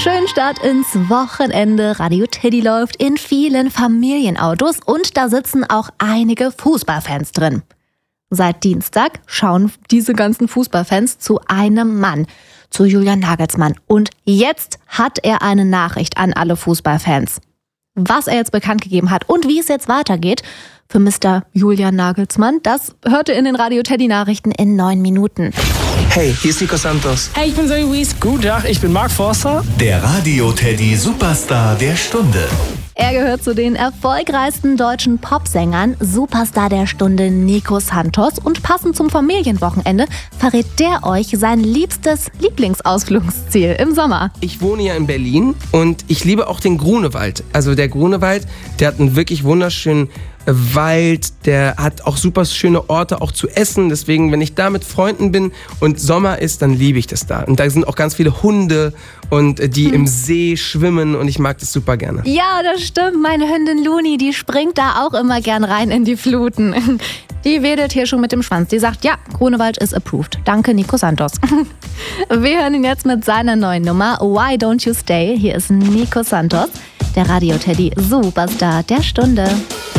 Schönen Start ins Wochenende. Radio Teddy läuft in vielen Familienautos und da sitzen auch einige Fußballfans drin. Seit Dienstag schauen diese ganzen Fußballfans zu einem Mann, zu Julian Nagelsmann. Und jetzt hat er eine Nachricht an alle Fußballfans. Was er jetzt bekannt gegeben hat und wie es jetzt weitergeht für Mr. Julian Nagelsmann, das hört ihr in den Radio Teddy Nachrichten in 9 Minuten. Hey, hier ist Nico Santos. Hey, ich bin Zoe Wies. Guten Tag, ich bin Mark Forster. Der Radio Teddy Superstar der Stunde. Er gehört zu den erfolgreichsten deutschen Popsängern, Superstar der Stunde Nico Santos. Und passend zum Familienwochenende verrät der euch sein liebstes Lieblingsausflugsziel im Sommer. Ich wohne ja in Berlin und ich liebe auch den Grunewald. Also der Grunewald, der hat einen wirklich wunderschönen Wald, der hat auch super schöne Orte auch zu essen. Deswegen, wenn ich da mit Freunden bin und Sommer ist, dann liebe ich das da. Und da sind auch ganz viele Hunde und die im See schwimmen und ich mag das super gerne. Ja, das stimmt. Meine Hündin Luni, die springt da auch immer gern rein in die Fluten. Die wedelt hier schon mit dem Schwanz. Die sagt, ja, Grunewald ist approved. Danke, Nico Santos. Wir hören ihn jetzt mit seiner neuen Nummer Why Don't You Stay? Hier ist Nico Santos, der Radio Teddy Superstar der Stunde.